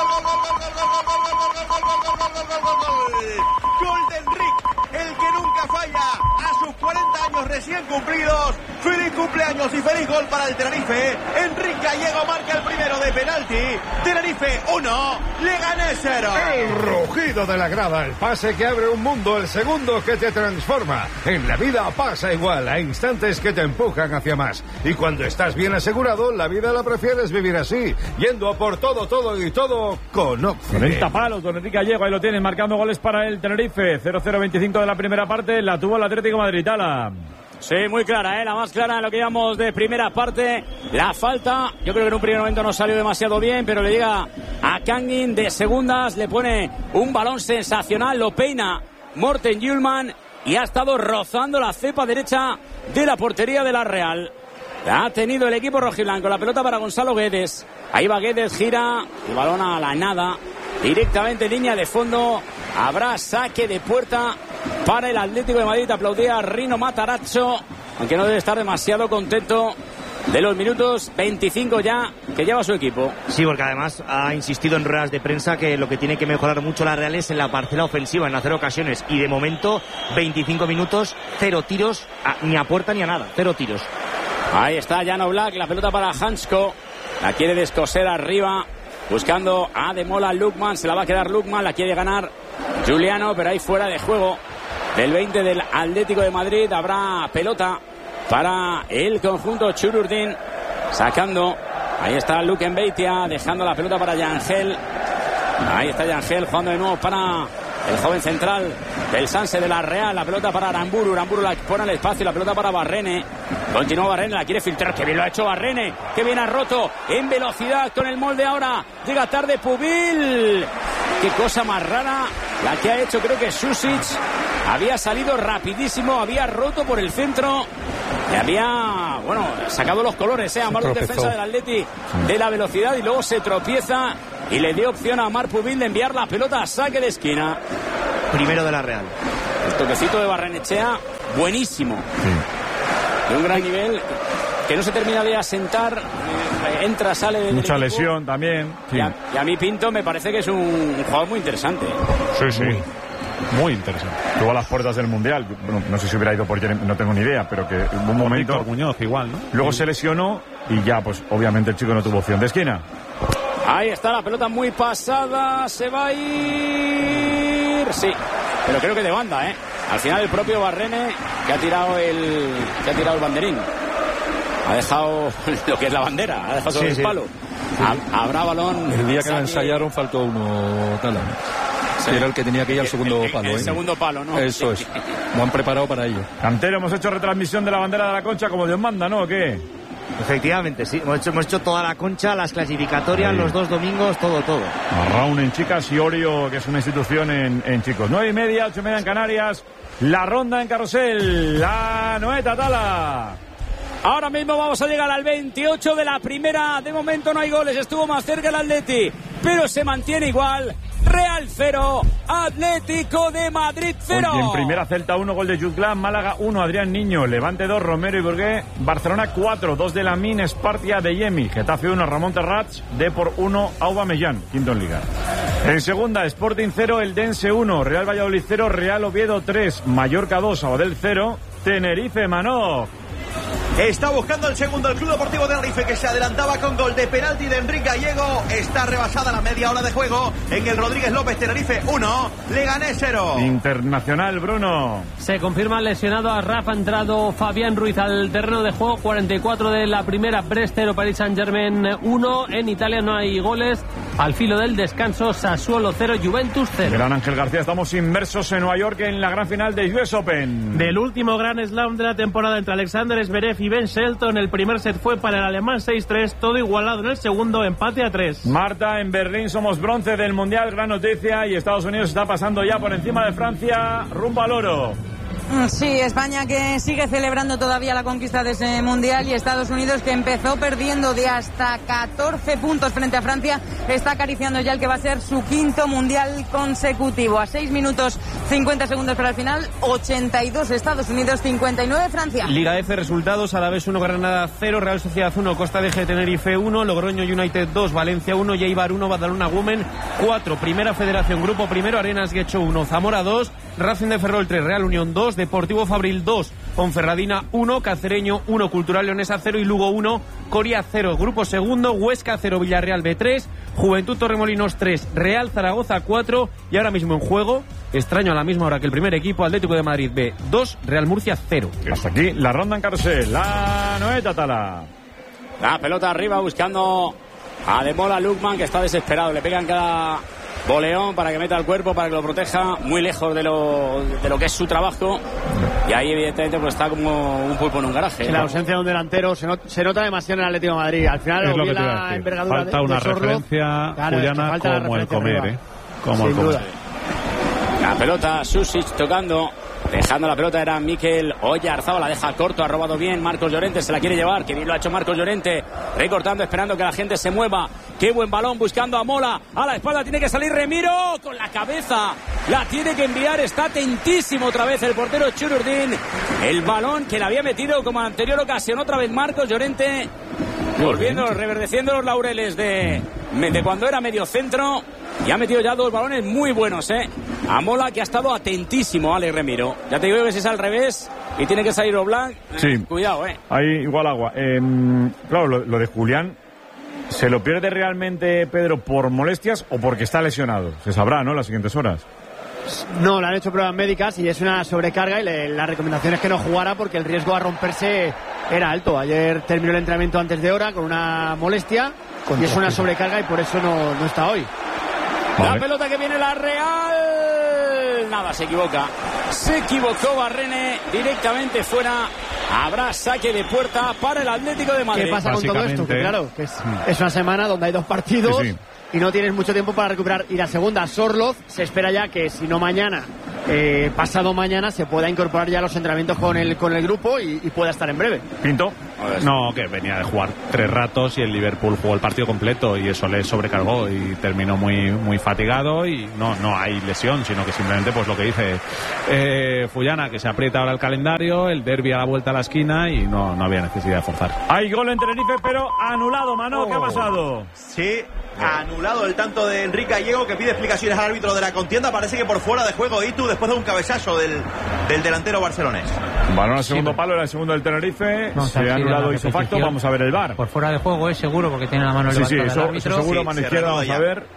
gol de Enrique, el que nunca falla a sus cuarenta años recién cumplidos. Feliz cumpleaños y feliz gol para el Tenerife. Enrique Gallego marca el primero de penalti. Tenerife uno, Leganés cero. El rugido de la grada, el pase que abre un mundo, el segundo que te transforma. En la vida pasa igual, hay instantes que te empujan hacia más. Y cuando estás bien asegurado, la vida la prefieres vivir así, yendo a por todo, todo y todo con Occident. noventa palos, don Enrique Gallego, ahí lo tienen, marcando goles para el Tenerife. cero cero veinticinco de la primera parte, la tuvo el Atlético de Madrid. Tala. Sí, muy clara, ¿eh? La más clara de lo que llevamos de primera parte. La falta, yo creo que en un primer momento no salió demasiado bien, pero le llega a Kangin de segundas, le pone un balón sensacional, lo peina Morten Hjulmand y ha estado rozando la cepa derecha de la portería de la Real. La ha tenido el equipo rojiblanco, la pelota para Gonzalo Guedes. Ahí va Guedes, gira el balón a la nada, directamente en línea de fondo. Habrá saque de puerta para el Atlético de Madrid. Aplaudía a Rino Matarazzo, aunque no debe estar demasiado contento de los minutos veinticinco ya que lleva su equipo. Sí, porque además ha insistido en ruedas de prensa que lo que tiene que mejorar mucho la Real es en la parcela ofensiva, en hacer ocasiones. Y de momento, veinticinco minutos, cero tiros, a, ni a puerta ni a nada, cero tiros. Ahí está Jan Oblak, la pelota para Hansko. La quiere descoser arriba, buscando a Demola Lukman. Se la va a quedar Lukman, la quiere ganar Juliano, pero ahí fuera de juego del veinte del Atlético de Madrid. Habrá pelota para el conjunto Chururdin, sacando. Ahí está Luken Beitia, dejando la pelota para Yangel. Ahí está Yangel, jugando de nuevo para el joven central del Sanse de la Real. La pelota para Aramburu, Aramburu la pone al espacio, la pelota para Barrene. Continúa Barrene, la quiere filtrar, que bien lo ha hecho Barrene, que bien ha roto en velocidad con el molde ahora. Llega tarde Pubil. Qué cosa más rara la que ha hecho, creo que Susic. Había salido rapidísimo, había roto por el centro, le había, bueno, sacado los colores, ¿eh? A Marlon, defensa del Atleti, de la velocidad, y luego se tropieza y le dio opción a Marc Pubil de enviar la pelota a saque de esquina. Primero de la Real. El toquecito de Barrenechea, buenísimo. Sí. De un gran nivel, que no se termina de asentar, eh, entra, sale de mucha lesión también. Sí. Y, a, y a mí Pinto me parece que es un, un jugador muy interesante. Sí, sí. Muy. Muy interesante. Estuvo a las puertas del Mundial. Bueno, no sé si hubiera ido por Jeremy, no tengo ni idea, pero que hubo un momento. Víctor Muñoz igual, ¿no? Luego se lesionó y ya, pues obviamente el chico no tuvo opción de esquina. Ahí está la pelota muy pasada. Se va a ir. Sí, pero creo que de banda, ¿eh? Al final el propio Barrene que ha tirado el que ha tirado el banderín. Ha dejado lo que es la bandera, ha dejado sobre sí, el sí. palo. Sí. Habrá balón. El día que la ensayaron faltó uno, Tala. Sí. Era el que tenía que ir al segundo el, palo. El ¿eh? segundo palo, ¿no? Eso es. Lo han preparado para ello. Cantero, hemos hecho retransmisión de la bandera de la Concha como Dios manda, ¿no? ¿O qué? Efectivamente, sí. Hemos hecho, hemos hecho toda la Concha, las clasificatorias, sí. Los dos domingos, todo, todo. Round en chicas y Orio, que es una institución en, en chicos. Nueve y media, ocho y media en Canarias. La ronda en carrusel. La Noeta Tala. Ahora mismo vamos a llegar al veintiocho de la primera. De momento no hay goles. Estuvo más cerca el Atleti, pero se mantiene igual. Real cero, Atlético de Madrid cero. Oye, en primera Celta uno, gol de Jutglan, Málaga uno, Adrián Niño, Levante dos, Romero y Burgué, Barcelona cuatro, dos de Lamin, Espartia de Yemi, Getafe uno, Ramón Terrats, Depor uno, Aubameyang, quinto en Liga. En segunda, Sporting cero, Eldense uno, Real Valladolid cero, Real Oviedo tres, Mallorca dos, Sabadell cero, Tenerife Manó. Está buscando el segundo el Club Deportivo de Tenerife, que se adelantaba con gol de penalti de Enrique Gallego. Está rebasada la media hora de juego en el Rodríguez López. Tenerife uno, Leganés cero. Internacional, Bruno. Se confirma lesionado a Rafa, ha entrado Fabián Ruiz al terreno de juego. cuarenta y cuatro de la primera, Brest cero, Paris Saint-Germain uno. En Italia no hay goles. Al filo del descanso, Sassuolo cero, Juventus cero. Gran Ángel García, estamos inmersos en Nueva York en la gran final de U S Open. Del último Grand Slam de la temporada entre Alexander Zverev y Ben Shelton, el primer set fue para el alemán seis tres, todo igualado en el segundo, empate a tres. Marta, en Berlín somos bronce del Mundial, gran noticia, y Estados Unidos está pasando ya por encima de Francia, rumbo al oro. Sí, España que sigue celebrando todavía la conquista de ese Mundial y Estados Unidos que empezó perdiendo de hasta catorce puntos frente a Francia, está acariciando ya el que va a ser su quinto Mundial consecutivo. A seis minutos cincuenta segundos para el final, ochenta y dos Estados Unidos, cincuenta y nueve Francia. Liga F, resultados: Alavés uno, Granada cero, Real Sociedad uno, Costa de G, Tenerife uno, Logroño United dos, Valencia uno, Eibar uno, Badalona Women cuatro. Primera Federación, Grupo Primero, Arenas Guecho uno, Zamora dos, Racing de Ferrol tres, Real Unión dos, Deportivo Fabril dos, Ponferradina uno, Cacereño uno, Cultural Leonesa cero y Lugo uno, Coria cero. Grupo segundo, Huesca cero, Villarreal B tres, Juventud Torremolinos tres, Real Zaragoza cuatro, y ahora mismo en juego, extraño a la misma hora que el primer equipo, Atlético de Madrid B dos, Real Murcia cero. Hasta aquí la ronda en carrusel, la Noeta Tala. La pelota arriba buscando a Demola Lukman, que está desesperado, le pegan cada boleón para que meta el cuerpo, para que lo proteja, muy lejos de lo, de lo que es su trabajo, y ahí evidentemente pues está como un pulpo en un garaje. Sí, la ausencia de un delantero se, not, se nota demasiado en el Atlético de Madrid. Al final es lo lo que la envergadura falta de, una de referencia claro, Juliana es que como el comer, arriba. ¿eh? Como Sin el comer. duda. La pelota, Susic tocando, dejando la pelota era Mikel Oyarzabal, la deja corto, ha robado bien Marcos Llorente, se la quiere llevar, que bien lo ha hecho Marcos Llorente, recortando, esperando que la gente se mueva. Qué buen balón, buscando a Mola, a la espalda tiene que salir Remiro, con la cabeza, la tiene que enviar, está atentísimo otra vez el portero Chururdín, el balón que le había metido como en anterior ocasión, otra vez Marcos Llorente, volviendo, reverdeciendo los laureles de, de cuando era medio centro, y ha metido ya dos balones muy buenos, eh. A Mola, que ha estado atentísimo, Alex Remiro. Ya te digo que si es al revés y tiene que salir Oblak, sí. eh, cuidado, eh. Ahí igual agua. Eh, claro, lo, lo de Julián, ¿se lo pierde realmente Pedro por molestias o porque está lesionado? Se sabrá, ¿no?, las siguientes horas. No, le han hecho pruebas médicas y es una sobrecarga, y le, la recomendación es que no jugara porque el riesgo a romperse era alto. Ayer terminó el entrenamiento antes de hora con una molestia y es una sobrecarga y por eso no, no está hoy. La pelota que viene la Real. Nada, se equivoca. Se equivocó Barrene, directamente fuera. Habrá saque de puerta para el Atlético de Madrid. ¿Qué pasa con todo esto? Que claro, que es, es una semana donde hay dos partidos sí, sí. y no tienes mucho tiempo para recuperar. Y la segunda, Sorloz, se espera ya que si no mañana, eh, pasado mañana, se pueda incorporar ya a los entrenamientos con el, con el grupo y, y pueda estar en breve. ¿Pinto? No, que venía de jugar tres ratos y el Liverpool jugó el partido completo y eso le sobrecargó y terminó muy muy fatigado, y no no hay lesión, sino que simplemente pues lo que dice eh, Fullana, que se aprieta ahora el calendario, el derbi a la vuelta a la esquina y no, no había necesidad de forzar. Hay gol en Tenerife, pero anulado, Mano, ¿qué ha pasado? Sí, anulado el tanto de Enrique Gallego, que pide explicaciones al árbitro de la contienda. Parece que por fuera de juego Itu, después de un cabezazo del, del delantero barcelonés. Balón al segundo sí, palo, era el segundo del Tenerife. No, se ha anulado hizo facto, vamos a ver el V A R. Por fuera de juego es seguro, porque tiene la mano sí, levantada sí, eso, el árbitro. Eso seguro, sí, mano izquierda, vamos ya. a ver.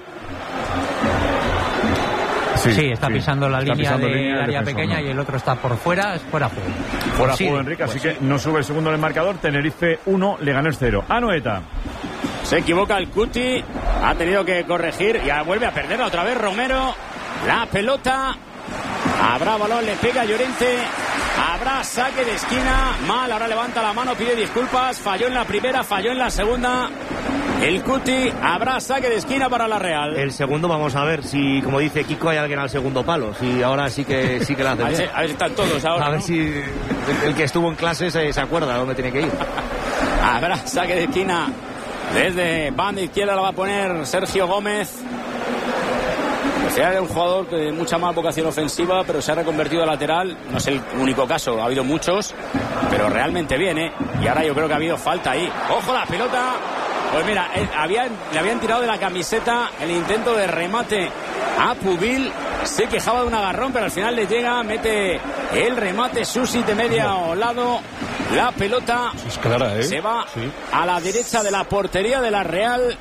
Sí, sí, está pisando la está línea pisando de línea área defensor, pequeña, no. y el otro está por fuera, es fuera juego. Fuera sí, juego, Enrique, pues así sí. que no sube el segundo en el marcador. Tenerife uno, Leganés cero. Anoeta. Se equivoca el Cuti, ha tenido que corregir y vuelve a perder otra vez Romero. La pelota, habrá balón, le pega Llorente, habrá saque de esquina, mal, ahora levanta la mano, pide disculpas, falló en la primera, falló en la segunda. El Cuti, habrá saque de esquina para la Real. El segundo, vamos a ver si, como dice Kiko, hay alguien al segundo palo. Si ahora sí que sí que la hace bien. A ver si están todos ahora. A ver ¿no? si el, el que estuvo en clase se, se acuerda de dónde tiene que ir. Habrá saque de esquina. Desde banda izquierda la va a poner Sergio Gómez. Era un jugador de mucha más vocación ofensiva, pero se ha reconvertido a lateral. No es el único caso, ha habido muchos, pero realmente bien, ¿eh? Y ahora yo creo que ha habido falta ahí. ¡Ojo la pelota! Pues mira, eh, habían, le habían tirado de la camiseta el intento de remate a Pubil. Se quejaba de un agarrón, pero al final le llega, mete el remate Susi de media lado. La pelota es clara, ¿eh? se va sí. a la derecha de la portería de la Real.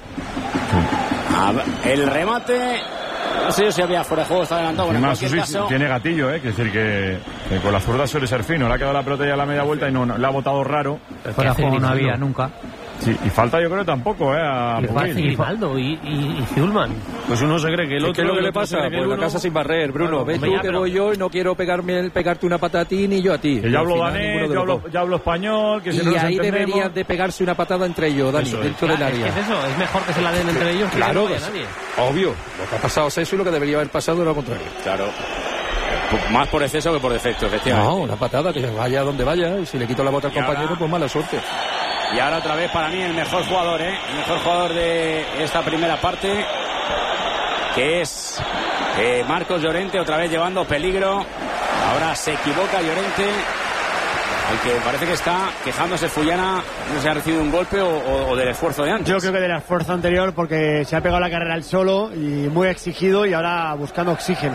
El remate, no sé si había fuera de juego, está adelantado. Bueno, en cualquier caso, tiene gatillo, ¿eh? Que es decir, que, que con la zurda suele ser fino. Le ha quedado la pelota ya a la media vuelta y no, no le ha botado raro. Fuera de juego no había nunca. Sí, y falta yo creo tampoco, ¿eh? A y falta Grimaldo y, y, y Zulman. Pues uno se cree que el otro... ¿Qué es lo que le pasa? Pues la casa sin barrer, Bruno. Ves tú que voy yo y no quiero pegarme, pegarte una pata a ti ni yo a ti. Que ya hablo danés, ya hablo, ya hablo español, que si no y nos ahí entendemos... deberían de pegarse una patada entre ellos, Dani, eso dentro es. del Ah, área. Es, que es eso, es mejor que se la den entre ellos que claro, no pues, nadie. Obvio. Lo que ha pasado es eso y lo que debería haber pasado era lo contrario. Claro. Más por exceso que por defecto, efectivamente. No, una patada, que vaya donde vaya, y si le quito la bota al compañero, ahora, pues mala suerte. Y ahora otra vez para mí el mejor jugador, ¿eh? El mejor jugador de esta primera parte, que es eh, Marcos Llorente, otra vez llevando peligro. Ahora se equivoca Llorente, al que parece que está quejándose Fullana, no sé si ha recibido un golpe o, o, o del esfuerzo de antes. Yo creo que del esfuerzo anterior, porque se ha pegado la carrera al solo y muy exigido y ahora buscando oxígeno.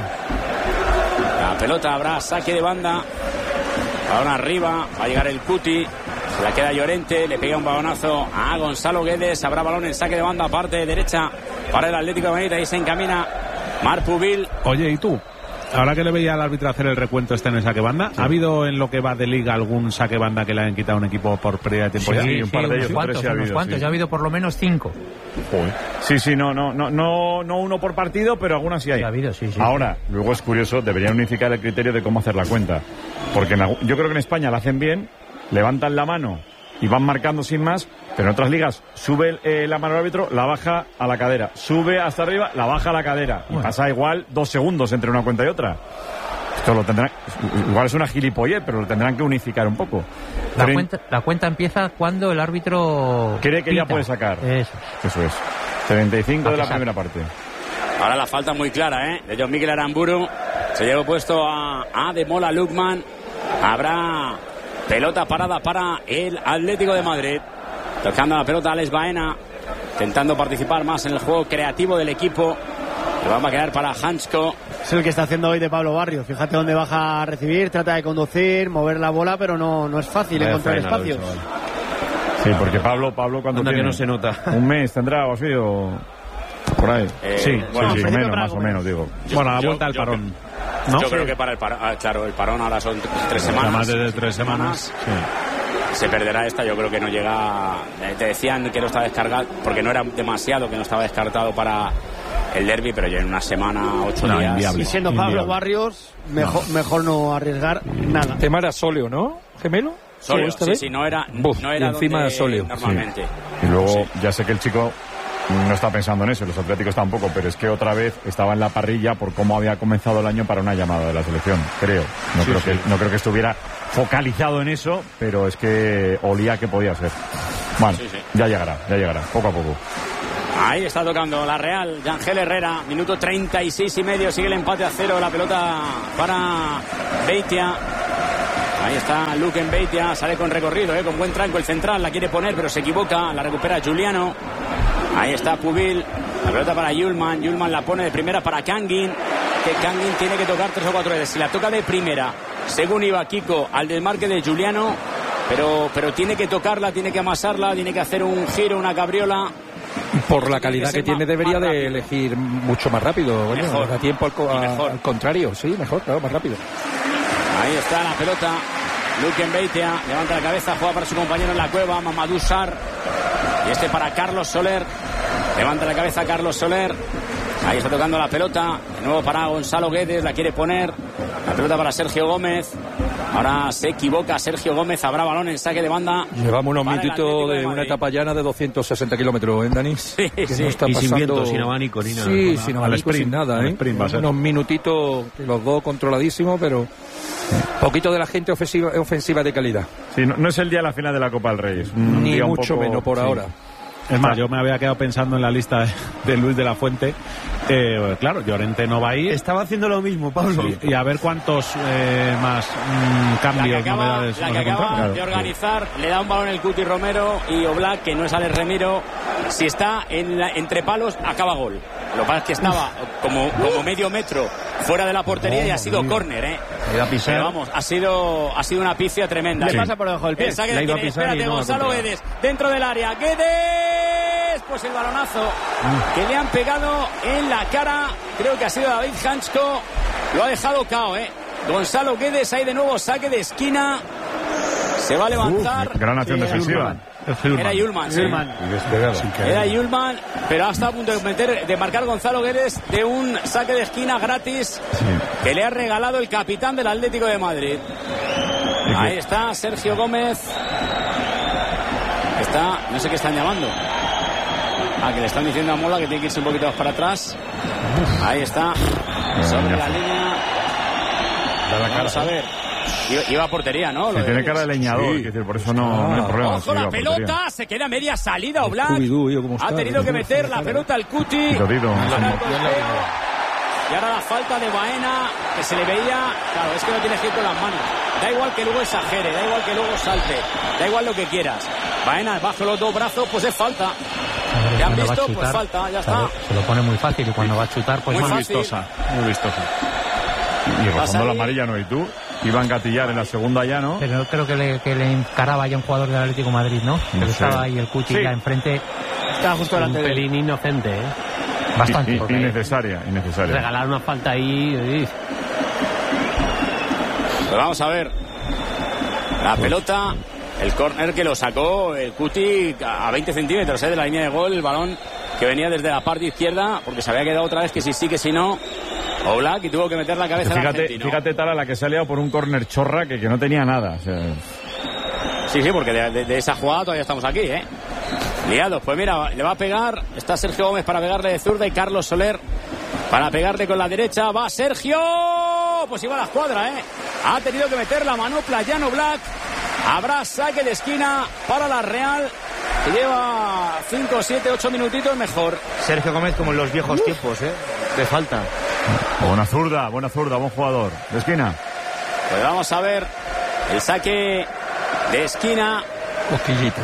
La pelota habrá saque de banda. Ahora arriba, va a llegar el Cuti. Se la queda Llorente, le pega un balonazo a Gonzalo Guedes. Habrá balón en saque de banda, parte derecha para el Atlético de Madrid. Ahí se encamina Marc Pubil. Oye, ¿y tú? Ahora que le veía al árbitro hacer el recuento este en el saque banda, sí. ¿Ha habido en lo que va de liga algún saque banda que le hayan quitado a un equipo por pérdida de tiempo? Sí, ya? sí, un par de ellos, unos cuantos, tres, unos sí cuantos. Sí. Ya ha habido por lo menos cinco. Joder. Sí, sí, no, no, no, no, no uno por partido, pero algunas sí hay. Ha habido, sí, sí. Ahora, luego es curioso, deberían unificar el criterio de cómo hacer la cuenta, porque en, yo creo que en España la hacen bien, levantan la mano y van marcando sin más, pero en otras ligas sube eh, la mano al árbitro, la baja a la cadera, sube hasta arriba, la baja a la cadera, y bueno, pasa igual dos segundos entre una cuenta y otra. Esto lo tendrán, igual es una gilipollez, pero lo tendrán que unificar un poco. La, Tren... cuenta, la cuenta empieza cuando el árbitro cree que pita. Ya puede sacar. Eso, Eso es. treinta y cinco de la primera parte. Ahora la falta muy clara, ¿eh? De John Miguel Aramburu. Se lleva puesto a, a Demola Lukman. Habrá pelota parada para el Atlético de Madrid. Tocando la pelota a Alex Baena. Intentando participar más en el juego creativo del equipo. Le va a quedar para Hansko. Es el que está haciendo hoy de Pablo Barrios. Fíjate dónde baja a recibir, trata de conducir, mover la bola, pero no, no es fácil Vaya encontrar espacios. Sí, porque Pablo, Pablo cuando Anda tiene que no se nota. Un mes tendrá o así o por ahí. Eh, sí, bueno, sí, sí menos, más o menos, digo. Yo, bueno, a la yo, vuelta al parón. Yo, ¿no? yo sí. creo que para el parón, ah, claro, el parón ahora son tres semanas. Más de tres semanas. Sí. Se perderá esta, yo creo que no llega. Te decían que no estaba descargado, porque no era demasiado, que no estaba descartado para el derbi, pero ya en una semana, ocho no, días. Inviable, y siendo Pablo inviable. Barrios, mejor no. mejor no arriesgar nada. El tema era Soleo, ¿no? ¿Gemelo? Soleo, sí, sí, no era, Buf, no era encima de Soleo. Normalmente. Sí. Y luego, sí. ya sé que el chico no está pensando en eso, los Atléticos tampoco, pero es que otra vez estaba en la parrilla por cómo había comenzado el año para una llamada de la selección, creo. No, sí, creo, sí. Que, no creo que estuviera focalizado en eso, pero es que olía que podía ser. Bueno, sí, sí. ya llegará, ya llegará, poco a poco. Ahí está tocando la Real, Yangel Herrera, minuto treinta y seis y medio, sigue el empate a cero, la pelota para Beitia. Ahí está Luke en Beitia, sale con recorrido, eh, con buen tranco el central, la quiere poner pero se equivoca, la recupera Giuliano. Ahí está Pubil, la pelota para Yulman, Yulman la pone de primera para Kangin, que Kangin tiene que tocar tres o cuatro veces, si la toca de primera, según iba Kiko al desmarque de Giuliano, pero, pero tiene que tocarla, tiene que amasarla, tiene que hacer un giro, una cabriola. Por la calidad que, que tiene debería de elegir mucho más rápido, bueno, mejor, da tiempo al, co a, al contrario, sí, mejor, claro, más rápido. Ahí está la pelota, Luke Beitia, levanta la cabeza, juega para su compañero en la cueva, Mamadou Sarr, y este para Carlos Soler, levanta la cabeza Carlos Soler, ahí está tocando la pelota, de nuevo para Gonzalo Guedes, la quiere poner, la pelota para Sergio Gómez, ahora se equivoca Sergio Gómez, habrá balón en saque de banda. Llevamos unos minutitos de, de una etapa llana de doscientos sesenta kilómetros, ¿eh, Dani? Sí, sí. No está y pasando... sin viento, sin abanico, ni nada. Sí, sin abanico, sin nada, ¿eh? Sprint, unos minutitos, los dos controladísimos, pero poquito de la gente ofensiva, ofensiva de calidad. Sí, no, no es el día de la final de la Copa del Rey. Es un Ni día mucho un poco, menos por sí. ahora. Es más, yo me había quedado pensando en la lista de, de Luis de la Fuente. Eh, claro, Llorente no va a ir. Estaba haciendo lo mismo, Pablo. Sí, y a ver cuántos eh, más mmm, cambios, la que acaba, novedades la nos que acaba encontramos. de organizar, le da un balón el Cuti Romero y Oblak, que no es Alex Remiro. Si está en la, entre palos, acaba gol. Lo que pasa es que estaba como, como medio metro fuera de la portería oh, y ha sido córner, ¿eh? Pero vamos, ha sido, ha sido una pifia tremenda. Le sí. pasa por debajo del pie. El saque de tiene, espérate, no Gonzalo Guedes, dentro del área. Guedes, pues el balonazo mm. que le han pegado en la cara. Creo que ha sido David Hansko. Lo ha dejado cao, ¿eh? Gonzalo Guedes, ahí de nuevo, saque de esquina. Se va a levantar. Uf, gran acción sí, defensiva. Era Yulman, sí. Y Era Yulman, pero ha estado a punto de, meter, de marcar Gonzalo Guedes de un saque de esquina gratis sí. que le ha regalado el capitán del Atlético de Madrid. Ahí está Sergio Gómez. Está, no sé qué están llamando. Ah, que le están diciendo a Mola que tiene que irse un poquito más para atrás. Ahí está. Sobre la línea. Vamos a ver. Iba a portería, ¿no? Sí, tiene cara de leñador, sí. decir, por eso no, no hay problema. Ojo, la pelota, se queda media salida Oblak. Ha tenido que meter la pelota al Cuti. Y ahora la falta de Baena, que se le veía. Claro, es que no tienes que ir con las manos. Da igual que luego exagere, da igual que luego salte, da igual lo que quieras. Baena bajo los dos brazos, pues es falta. ¿Te han visto? Chutar, pues falta, ya claro, está. Se lo pone muy fácil y cuando va a chutar, pues muy muy vistosa, muy vistosa. Y rozando la amarilla, ¿no? ¿Y tú? Iba a engatillar en la segunda ya, ¿no? Pero creo que le, que le encaraba ya un jugador del Atlético de Madrid, ¿no? Que no estaba ahí el Cuti sí. ya enfrente. Estaba justo delante de él. Un pelín inocente, ¿eh? Bastante. Y, y, innecesaria, innecesaria. Regalar una falta ahí. Pues vamos a ver. La pues. pelota, el córner que lo sacó el Cuti a veinte centímetros ¿eh? de la línea de gol. El balón que venía desde la parte izquierda, porque se había quedado otra vez que si sí, que si no. Oblak y tuvo que meter la cabeza fíjate, al argentino. Fíjate tal a la que se ha liado por un córner chorra que, que no tenía nada. O sea... Sí, sí, porque de, de, de esa jugada todavía estamos aquí, ¿eh? Liados. Pues mira, le va a pegar. Está Sergio Gómez para pegarle de zurda y Carlos Soler para pegarle con la derecha. Va Sergio. Pues iba a la escuadra, ¿eh? Ha tenido que meter la manopla Jan Oblak. Habrá saque de esquina para la Real. Que lleva cinco, siete, ocho minutitos mejor. Sergio Gómez como en los viejos Uf. tiempos, ¿eh? De falta. Buena zurda, buena zurda, buen jugador. De esquina. Pues vamos a ver el saque de esquina. Cosquillita.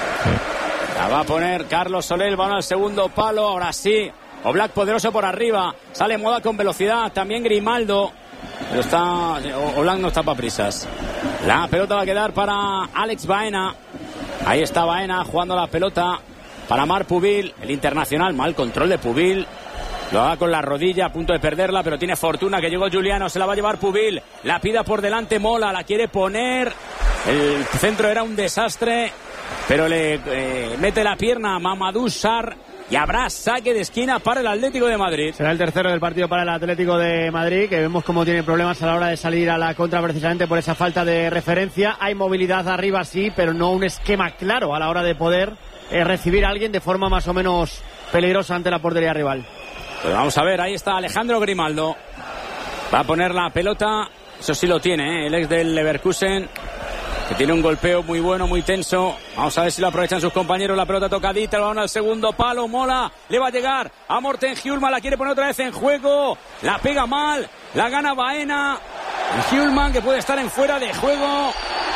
Sí. La va a poner Carlos Soler, van al segundo palo. Ahora sí. Oblak poderoso por arriba. Sale Moda con velocidad. También Grimaldo. Pero está. Oblak no está para prisas. La pelota va a quedar para Alex Baena. Ahí está Baena jugando la pelota para Marc Pubil, el internacional. Mal control de Pubil. Lo haga con la rodilla, a punto de perderla, pero tiene fortuna que llegó Juliano. Se la va a llevar Pubil. La pida por delante Mola, la quiere poner. El centro era un desastre, pero le eh, mete la pierna a Mamadou Sarr. Y habrá saque de esquina para el Atlético de Madrid. Será el tercero del partido para el Atlético de Madrid, que vemos cómo tiene problemas a la hora de salir a la contra precisamente por esa falta de referencia. Hay movilidad arriba, sí, pero no un esquema claro a la hora de poder eh, recibir a alguien de forma más o menos peligrosa ante la portería rival. Pues vamos a ver, ahí está Alejandro Grimaldo. Va a poner la pelota, eso sí lo tiene, ¿eh? El ex del Leverkusen, que tiene un golpeo muy bueno, muy tenso. Vamos a ver si lo aprovechan sus compañeros. La pelota tocadita, el balón al segundo palo. Mola, le va a llegar a Morten Hjulman, la quiere poner otra vez en juego. La pega mal, la gana Baena. Hjulman, que puede estar en fuera de juego.